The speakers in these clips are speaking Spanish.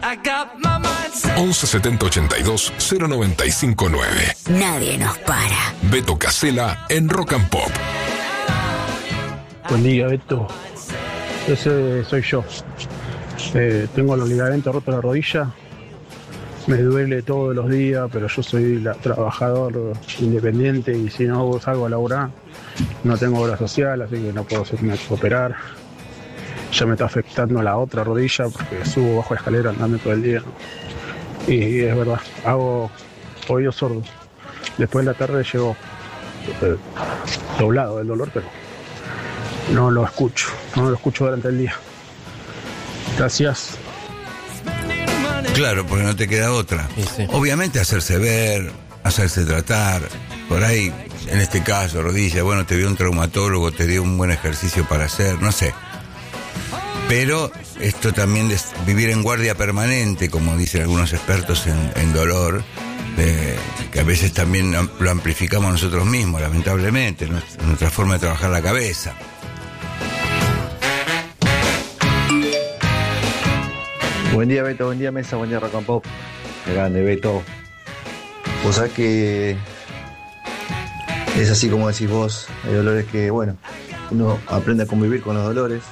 11 70 82 095 9. Nadie nos para. Beto Casella en Rock and Pop. Buen día, Beto. Ese soy yo. Tengo los ligamentos rotos de la rodilla. Me duele todos los días, pero yo soy trabajador independiente y si no salgo a laburar, no tengo obra social, así que no puedo hacerme operar. Ya me está afectando la otra rodilla porque subo bajo la escalera andando todo el día. Y es verdad, hago oídos sordos. Después de la tarde llego doblado del dolor, pero no lo escucho durante el día. Gracias. Claro, porque no te queda otra. Sí. Obviamente hacerse ver, hacerse tratar. Por ahí, en este caso, rodilla, bueno, te vio un traumatólogo, te dio un buen ejercicio para hacer, no sé. Pero esto también de vivir en guardia permanente, como dicen algunos expertos en dolor, que a veces también lo amplificamos nosotros mismos, lamentablemente, nuestra forma de trabajar la cabeza. Buen día, Beto, buen día, Mesa, buen día, Rock and Pop. Qué grande, Beto. Vos sabés que es así como decís vos, hay dolores que, bueno, uno aprende a convivir con los dolores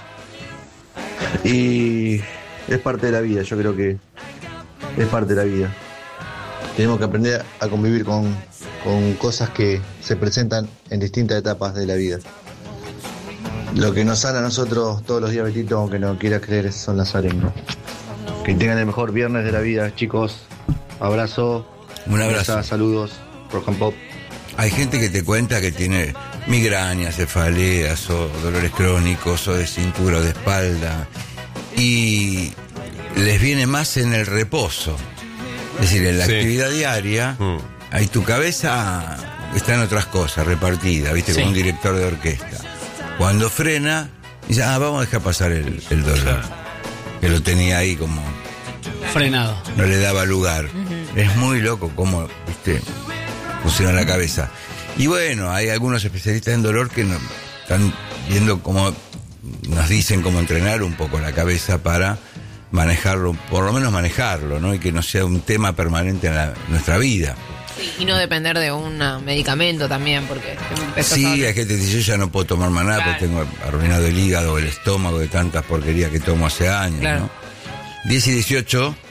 y es parte de la vida, yo creo que es parte de la vida. Tenemos que aprender a convivir con cosas que se presentan en distintas etapas de la vida. Lo que nos sana a nosotros todos los días, Betito, aunque no quieras creer, son las arengas. Que tengan el mejor viernes de la vida, chicos. Abrazo. Un abrazo. Mesa, saludos. Rock and Pop. Hay gente que te cuenta que tiene migrañas, cefaleas o dolores crónicos o de cintura o de espalda y les viene más en el reposo. Es decir, en la actividad diaria, ahí tu cabeza está en otras cosas, repartida, ¿viste? Como un director de orquesta. Cuando frena, dice, vamos a dejar pasar el dolor. Claro. Que lo tenía ahí como frenado. No le daba lugar. Es muy loco cómo, ¿viste? Funciona la cabeza. Y bueno, hay algunos especialistas en dolor que están viendo cómo, nos dicen cómo entrenar un poco la cabeza para manejarlo, por lo menos manejarlo, ¿no? Y que no sea un tema permanente en nuestra vida. Sí, y no depender de un medicamento también, porque sí, hay gente que dice, yo ya no puedo tomar más nada, porque tengo arruinado el hígado, el estómago de tantas porquerías que tomo hace años, ¿no? 10 y 18.